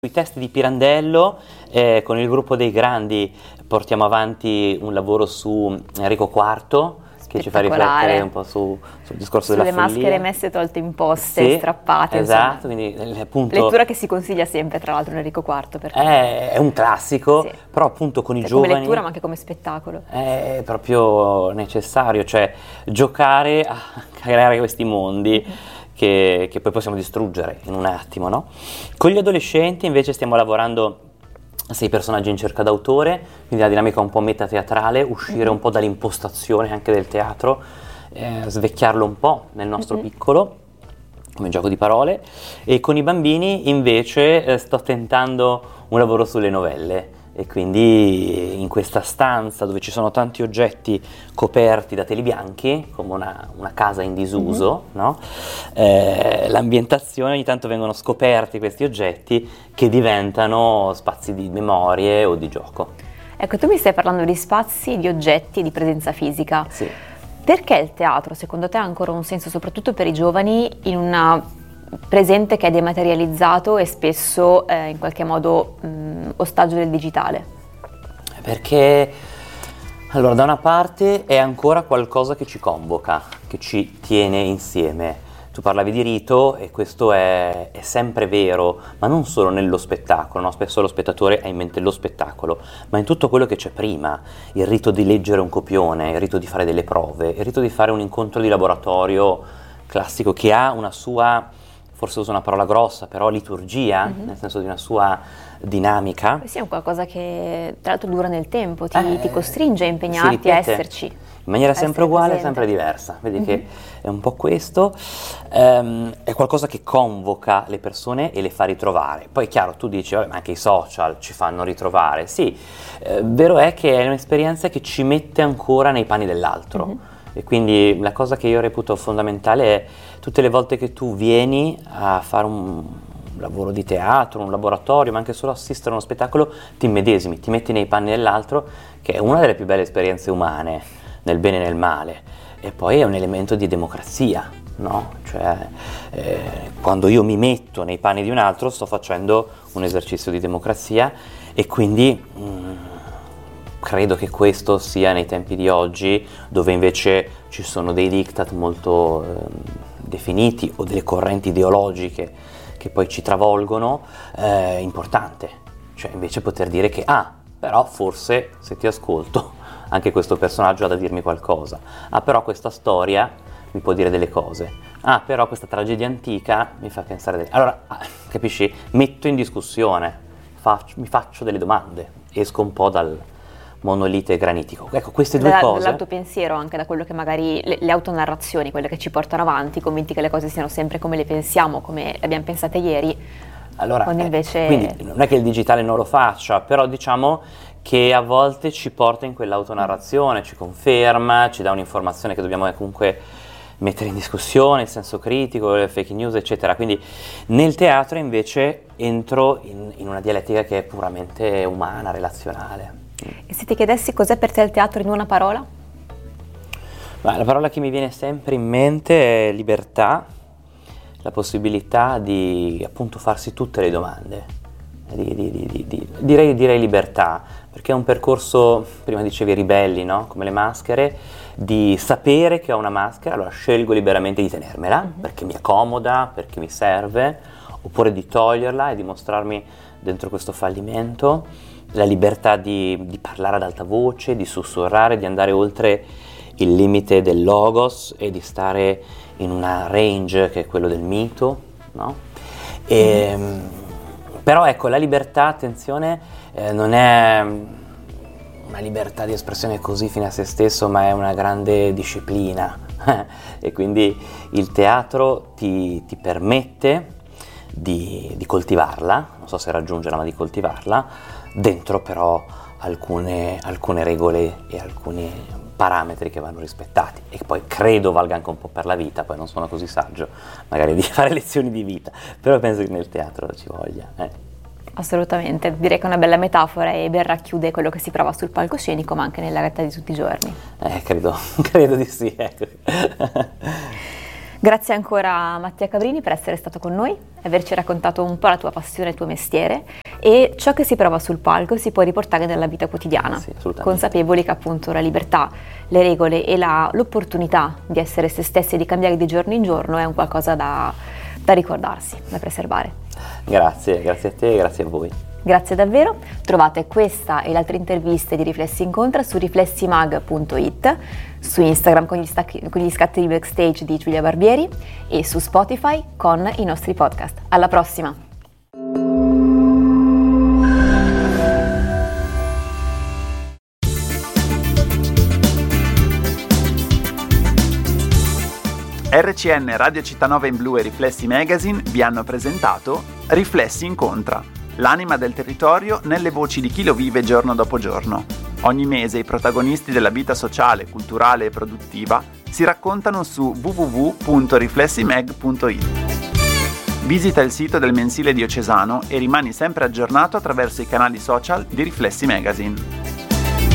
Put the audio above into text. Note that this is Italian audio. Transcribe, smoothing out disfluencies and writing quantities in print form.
I testi di Pirandello, con il gruppo dei grandi portiamo avanti un lavoro su Enrico IV che ci fa riflettere un po' sul discorso della follia. Sulle maschere messe tolte imposte, sì, strappate. Esatto, insomma. quindi appunto lettura che si consiglia sempre, tra l'altro, Enrico IV. Perché è un classico, sì. però appunto con i come giovani lettura ma anche come spettacolo. è proprio necessario, cioè giocare a creare questi mondi. Che poi possiamo distruggere in un attimo, no? Con gli adolescenti invece stiamo lavorando a 6 personaggi in cerca d'autore, quindi la dinamica un po' metateatrale, uscire un po' dall'impostazione anche del teatro, svecchiarlo un po' nel nostro piccolo, come gioco di parole, e con i bambini invece sto tentando un lavoro sulle novelle. E quindi in questa stanza dove ci sono tanti oggetti coperti da teli bianchi, come una casa in disuso, no? L'ambientazione, ogni tanto vengono scoperti questi oggetti che diventano spazi di memorie o di gioco. Ecco, tu mi stai parlando di spazi, di oggetti, di presenza fisica. Sì. Perché il teatro, secondo te, ha ancora un senso, soprattutto per i giovani, in una presente che è dematerializzato e spesso in qualche modo ostaggio del digitale? Perché allora da una parte è ancora qualcosa che ci convoca, che ci tiene insieme. Tu parlavi di rito e questo è sempre vero, ma non solo nello spettacolo, no? Spesso lo spettatore ha in mente lo spettacolo, ma in tutto quello che c'è prima, il rito di leggere un copione, il rito di fare delle prove, il rito di fare un incontro di laboratorio classico che ha una sua, forse uso una parola grossa, però liturgia, nel senso di una sua dinamica. Sì, è un qualcosa che tra l'altro dura nel tempo, ti costringe a impegnarti a esserci. In maniera sempre uguale, sempre diversa. Vedi che è un po' questo, è qualcosa che convoca le persone e le fa ritrovare. Poi è chiaro, tu dici, vabbè, ma anche i social ci fanno ritrovare. Sì, vero è che è un'esperienza che ci mette ancora nei panni dell'altro. E quindi la cosa che io reputo fondamentale è tutte le volte che tu vieni a fare un lavoro di teatro, un laboratorio, ma anche solo assistere a uno spettacolo, ti immedesimi, ti metti nei panni dell'altro, che è una delle più belle esperienze umane, nel bene e nel male. E poi è un elemento di democrazia, no? Cioè, quando io mi metto nei panni di un altro sto facendo un esercizio di democrazia e quindi credo che questo sia nei tempi di oggi, dove invece ci sono dei diktat molto definiti o delle correnti ideologiche che poi ci travolgono, importante. Cioè invece poter dire che, però forse se ti ascolto anche questo personaggio ha da dirmi qualcosa. Però questa storia mi può dire delle cose. Però questa tragedia antica mi fa pensare Allora, capisci? Metto in discussione, mi faccio delle domande, esco un po' dal monolite granitico. Ecco, queste due cose. Dal tuo pensiero, anche da quello che magari le autonarrazioni, quelle che ci portano avanti, convinti che le cose siano sempre come le pensiamo, come le abbiamo pensate ieri. Allora, quando invece quindi non è che il digitale non lo faccia, però diciamo che a volte ci porta in quell'autonarrazione, ci conferma, ci dà un'informazione che dobbiamo comunque mettere in discussione, il senso critico, le fake news, eccetera. Quindi nel teatro invece entro in una dialettica che è puramente umana, relazionale. E se ti chiedessi cos'è per te il teatro in una parola? La parola che mi viene sempre in mente è libertà, la possibilità di appunto farsi tutte le domande. Direi libertà, perché è un percorso, prima dicevi ribelli, no? Come le maschere, di sapere che ho una maschera, allora scelgo liberamente di tenermela, perché mi accomoda, perché mi serve, oppure di toglierla e di mostrarmi dentro questo fallimento. La libertà di parlare ad alta voce, di sussurrare, di andare oltre il limite del logos e di stare in una range che è quello del mito, no? Però ecco, la libertà, attenzione, non è una libertà di espressione così fine a se stesso, ma è una grande disciplina e quindi il teatro ti permette di coltivarla, non so se raggiungerla, ma di coltivarla, dentro però alcune regole e alcuni parametri che vanno rispettati e che poi credo valga anche un po' per la vita. Poi non sono così saggio magari di fare lezioni di vita, però penso che nel teatro ci voglia. Assolutamente, direi che è una bella metafora e ben racchiude quello che si prova sul palcoscenico ma anche nella realtà di tutti i giorni. Credo di sì, ecco. Grazie ancora Mattia Cabrini per essere stato con noi, averci raccontato un po' la tua passione, il tuo mestiere, e ciò che si prova sul palco si può riportare nella vita quotidiana, Sì, assolutamente. consapevoli che appunto la libertà, le regole e l'opportunità di essere se stessi e di cambiare di giorno in giorno è un qualcosa da ricordarsi, da preservare. Grazie a te e grazie a voi. Grazie davvero, trovate questa e le altre interviste di Riflessi Incontra su riflessimag.it, su Instagram con gli scatti di backstage di Giulia Barbieri e su Spotify con i nostri podcast. Alla prossima! RCN, Radio Città Nova in Blu e Riflessi Magazine vi hanno presentato Riflessi Incontra, l'anima del territorio nelle voci di chi lo vive giorno dopo giorno. Ogni mese i protagonisti della vita sociale, culturale e produttiva si raccontano su www.riflessimag.it. Visita il sito del mensile diocesano e rimani sempre aggiornato attraverso i canali social di Riflessi Magazine.